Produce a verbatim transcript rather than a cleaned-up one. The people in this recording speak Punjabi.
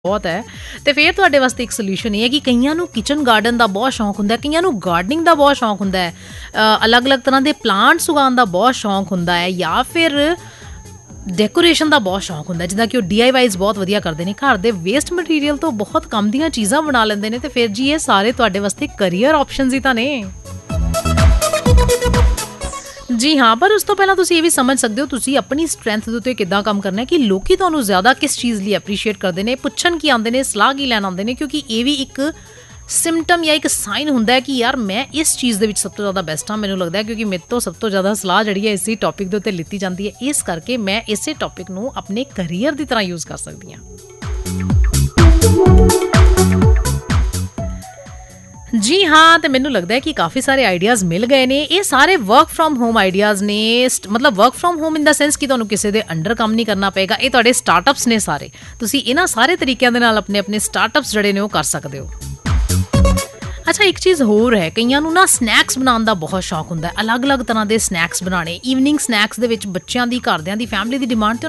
ਬਹੁਤ ਹੈ। ਅਤੇ ਫਿਰ ਤੁਹਾਡੇ ਵਾਸਤੇ ਇੱਕ ਸੋਲਿਊਸ਼ਨ ਇਹ ਹੈ ਕਿ ਕਈਆਂ ਨੂੰ ਕਿਚਨ ਗਾਰਡਨ ਦਾ ਬਹੁਤ ਸ਼ੌਂਕ ਹੁੰਦਾ, ਕਈਆਂ ਨੂੰ ਗਾਰਡਨਿੰਗ ਦਾ ਬਹੁਤ ਸ਼ੌਂਕ ਹੁੰਦਾ ਹੈ, ਅਲੱਗ ਅਲੱਗ ਤਰ੍ਹਾਂ ਦੇ ਪਲਾਂਟਸ ਉਗਾਉਣ ਦਾ ਬਹੁਤ ਸ਼ੌਂਕ ਹੁੰਦਾ ਹੈ, ਜਾਂ ਫਿਰ ਡੈਕੋਰੇਸ਼ਨ ਦਾ ਬਹੁਤ ਸ਼ੌਂਕ ਹੁੰਦਾ, ਜਿੱਦਾਂ ਕਿ ਉਹ ਡੀ ਆਈ ਵਾਈਜ਼ ਬਹੁਤ ਵਧੀਆ ਕਰਦੇ ਨੇ, ਘਰ ਦੇ ਵੇਸਟ ਮਟੀਰੀਅਲ ਤੋਂ ਬਹੁਤ ਕੰਮ ਦੀਆਂ ਚੀਜ਼ਾਂ ਬਣਾ ਲੈਂਦੇ ਨੇ। ਅਤੇ ਫਿਰ ਜੀ ਇਹ ਸਾਰੇ ਤੁਹਾਡੇ ਵਾਸਤੇ ਕਰੀਅਰ ਆਪਸ਼ਨਸ ਹੀ ਤਾਂ ਨੇ। ਜੀ ਹਾਂ, ਪਰ ਉਸ ਤੋਂ ਪਹਿਲਾਂ ਤੁਸੀਂ ਇਹ ਵੀ ਸਮਝ ਸਕਦੇ ਹੋ ਤੁਸੀਂ ਆਪਣੀ ਸਟਰੈਂਥ ਦੇ ਉੱਤੇ ਕਿੱਦਾਂ ਕੰਮ ਕਰਨਾ, ਕਿ ਲੋਕੀ ਤੁਹਾਨੂੰ ਜ਼ਿਆਦਾ ਕਿਸ ਚੀਜ਼ ਲਈ ਐਪਰੀਸ਼ੀਏਟ ਕਰਦੇ ਨੇ, ਪੁੱਛਣ ਕੀ ਆਉਂਦੇ ਨੇ, ਸਲਾਹ ਕੀ ਲੈਣ ਆਉਂਦੇ ਨੇ, ਕਿਉਂਕਿ ਇਹ ਵੀ ਇੱਕ ਸਿੰਮਟਮ ਜਾਂ ਇੱਕ ਸਾਈਨ ਹੁੰਦਾ ਹੈ ਕਿ ਯਾਰ ਮੈਂ ਇਸ ਚੀਜ਼ ਦੇ ਵਿੱਚ ਸਭ ਤੋਂ ਜ਼ਿਆਦਾ ਬੈਸਟ ਹਾਂ। ਮੈਨੂੰ ਲੱਗਦਾ ਹੈ ਕਿਉਂਕਿ ਮੇਰੇ ਤੋਂ ਸਭ ਤੋਂ ਜ਼ਿਆਦਾ ਸਲਾਹ ਜਿਹੜੀ ਹੈ ਇਸੇ ਟੌਪਿਕ ਦੇ ਉੱਤੇ ਲਿੱਤੀ ਜਾਂਦੀ ਹੈ, ਇਸ ਕਰਕੇ ਮੈਂ ਇਸੇ ਟੌਪਿਕ ਨੂੰ ਆਪਣੇ ਕਰੀਅਰ ਦੀ ਤਰ੍ਹਾਂ ਯੂਜ਼ ਕਰ ਸਕਦੀ ਹਾਂ। ਜੀ ਹਾਂ, ਅਤੇ ਮੈਨੂੰ ਲੱਗਦਾ ਹੈ ਕਿ ਕਾਫੀ ਸਾਰੇ ਆਈਡੀਆਜ਼ ਮਿਲ ਗਏ ਨੇ। ਇਹ ਸਾਰੇ ਵਰਕ ਫਰੋਮ ਹੋਮ ਆਈਡੀਆਜ਼ ਨੇ, ਮਤਲਬ work from home in the sense ਕਿ ਤੁਹਾਨੂੰ ਕਿਸੇ ਦੇ ਅੰਡਰ ਕੰਮ ਨਹੀਂ ਕਰਨਾ ਪਏਗਾ। ਇਹ ਤੁਹਾਡੇ ਸਟਾਰਟਅਪਸ ਨੇ ਸਾਰੇ, ਤੁਸੀਂ ਇਹਨਾਂ ਸਾਰੇ ਤਰੀਕਿਆਂ ਦੇ ਨਾਲ ਆਪਣੇ ਆਪਣੇ ਸਟਾਰਟਅਪਸ ਜਿਹੜੇ ਨੇ ਉਹ ਕਰ ਸਕਦੇ ਹੋ। ਅੱਛਾ, ਇੱਕ ਚੀਜ਼ ਹੋਰ ਹੈ, ਕਈਆਂ ਨੂੰ ਨਾ ਸਨੈਕਸ ਬਣਾਉਣ ਦਾ ਬਹੁਤ ਸ਼ੌਕ ਹੁੰਦਾ ਹੈ, ਅਲੱਗ ਅਲੱਗ ਤਰ੍ਹਾਂ ਦੇ ਸਨੈਕਸ ਬਣਾਉਣੇ। ਈਵਨਿੰਗ ਸਨੈਕਸ ਦੇ ਵਿੱਚ ਬੱਚਿਆਂ ਦੀ, ਘਰਦਿਆਂ ਦੀ, ਫੈਮਿਲੀ ਦੀ ਡਿਮਾਂਡ 'ਤੇ